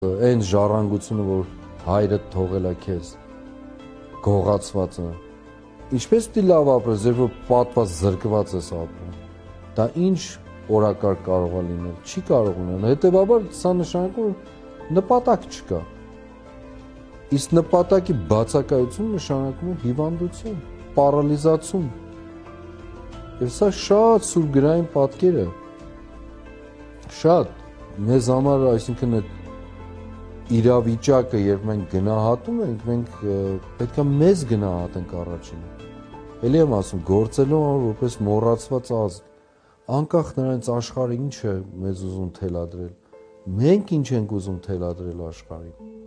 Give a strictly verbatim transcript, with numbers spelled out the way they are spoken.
Այն ժառանգությունը, որ հայրդ թողել է քեզ, գողացվածը, ինչպես պիտի լավ ապրես, երբ որ պատված զրկված ես ապրում, դա ինչ օրակարգ կարող է լինել, չի կարող լինել, հետևաբար սա նշանակում է նպատակ չկա, իսկ նպատակի բացակայություն նշանակում է հիվանդություն, պարալիզացում, և սա շատ սուրբգրային պատկեր է, շատ, մեզ համար, այսինքն այդ իրավիճակը, երբ մենք գնահատում ենք, մենք պետք է մեզ գնահատենք առաջինը, էլի եմ ասում, գործելու համար որպես մոռացված ազգ, անկախ նրանից աշխարհը ինչ է մեզ ուզում թելադրել, մենք ինչ ենք ուզում թելադրել աշխարհին։